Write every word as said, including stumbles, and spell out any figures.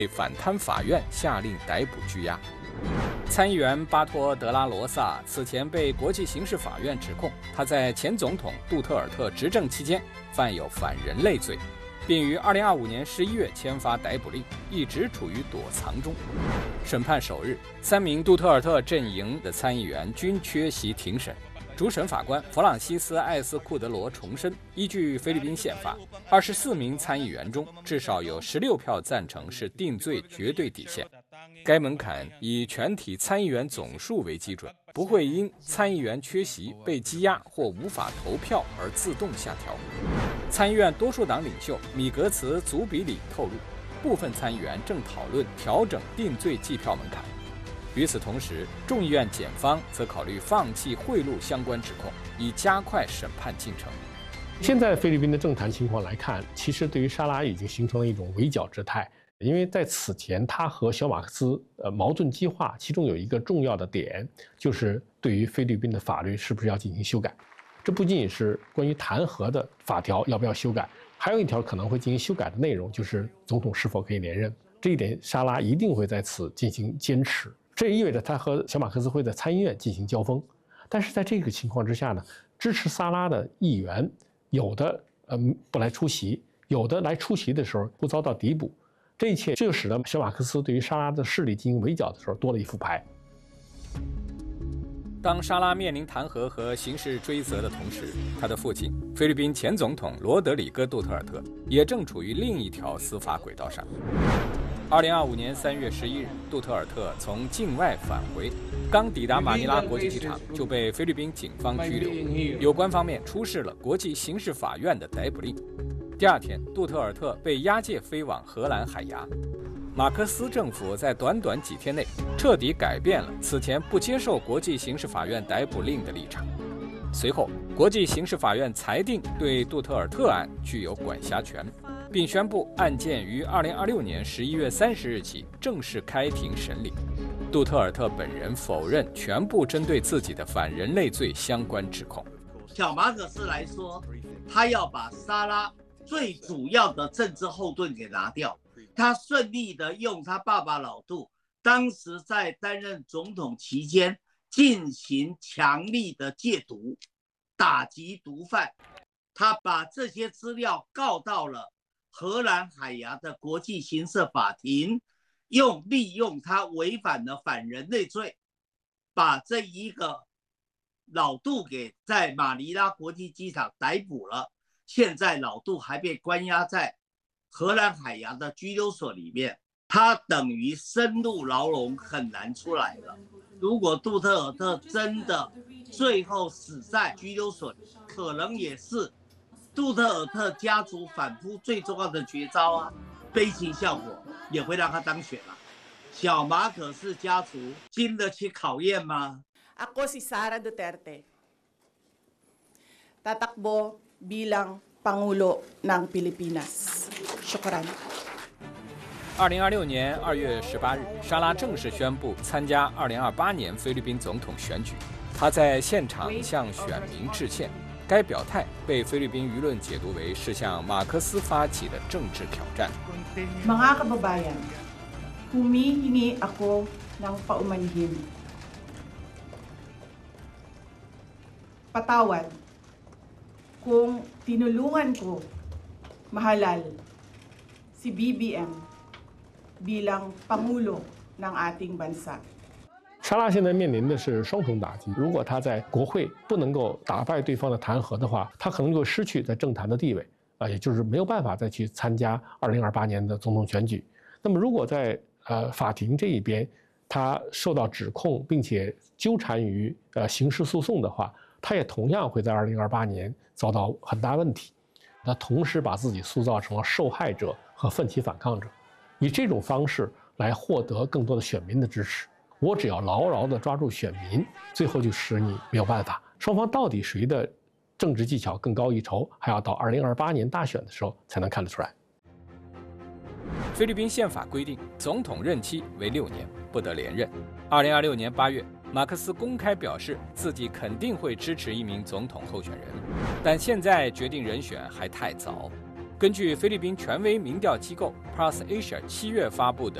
反贪法院下令逮捕拘押。参议员巴托德拉罗萨此前被国际刑事法院指控，他在前总统杜特尔特执政期间犯有反人类罪，并于二零二五年十一月签发逮捕令，一直处于躲藏中。审判首日，三名杜特尔特阵营的参议员均缺席庭审。主审法官弗朗西斯·艾斯库德罗重申，依据菲律宾宪法，二十四名参议员中至少有十六票赞成是定罪绝对底线。该门槛以全体参议员总数为基准，不会因参议员缺席、被羁押或无法投票而自动下调。参议院多数党领袖米格茨·祖比里透露，部分参议员正讨论调整定罪计票门槛。与此同时，众议院检方则考虑放弃贿赂相关指控，以加快审判进程。 现在菲律宾的政坛情况来看，其实对于沙拉已经形成了一种围剿之态，因为在此前他和小马克思呃矛盾激化，其中有一个重要的点就是对于菲律宾的法律是不是要进行修改。这不仅仅是关于弹劾的法条要不要修改，还有一条可能会进行修改的内容就是总统是否可以连任。这一点沙拉一定会在此进行坚持。这也意味着他和小马克思会在参议院进行交锋，但是在这个情况之下呢，支持萨拉的议员有的呃不来出席，有的来出席的时候不遭到逮捕，这一切就使得小马克思对于沙拉的势力进行围剿的时候多了一副牌。 当沙拉面临弹劾和刑事追责的同时，他的父亲菲律宾前总统罗德里戈·杜特尔特也正处于另一条司法轨道上。二零二五年三月十一日，杜特尔特从境外返回，刚抵达马尼拉国际机场就被菲律宾警方拘留，有关方面出示了国际刑事法院的逮捕令。第二天，杜特尔特被押解飞往荷兰海牙。马克思政府在短短几天内彻底改变了此前不接受国际刑事法院逮捕令的立场。随后，国际刑事法院裁定对杜特尔特案具有管辖权，并宣布案件于二零二六年十一月三十日起正式开庭审理。杜特尔特本人否认全部针对自己的反人类罪相关指控。 小马可斯来说，他要把沙拉最主要的政治后盾给拿掉，他顺利的用他爸爸老杜当时在担任总统期间进行强力的戒毒，打击毒贩。他把这些资料告到了荷兰海牙的国际刑事法庭，用利用他违反了反人类罪，把这一个老杜给在马尼拉国际机场逮捕了。现在老杜还被关押在荷兰海牙的拘留所里面，他等于深入牢笼，很难出来了。如果杜特尔特真的最后死在拘留所里，可能也是杜特尔特家族反扑最重要的绝招啊，悲情效果也会让他当选啊。小马可斯家族经得起考验吗？ Ako si Sara Duterte, tatakbo bilang Pangulo ng Pilipinas. Shukran. 二零二六年二月十八日，沙拉正式宣布参加二零二八年菲律宾总统选举。他在现场向选民致歉。该表态被菲律宾舆论解读为是向马克思发起的政治挑战。 Mga kababayan, humihingi ako ng paumanhin. Patawad kung tinulungan ko mahalal si B B M bilang Pangulo ng ating bansa. 沙拉现在面临的是双重打击，如果他在国会不能够打败对方的弹劾的话，他可能就失去在政坛的地位啊，也就是没有办法再去参加二零二八年的总统选举。那么如果在呃法庭这一边他受到指控，并且纠缠于呃刑事诉讼的话，他也同样会在二零二八年遭到很大问题。他同时把自己塑造成了受害者和奋起反抗者，以这种方式来获得更多的选民的支持。我只要牢牢地抓住选民，最后就使你没有办法。双方到底谁的政治技巧更高一筹，还要到二零二八年大选的时候才能看得出来。 菲律宾宪法规定，总统任期为六年，不得连任。二零二六年八月，马克思公开表示自己肯定会支持一名总统候选人，但现在决定人选还太早。 根据菲律宾权威民调机构 Plus Asia 七月发布的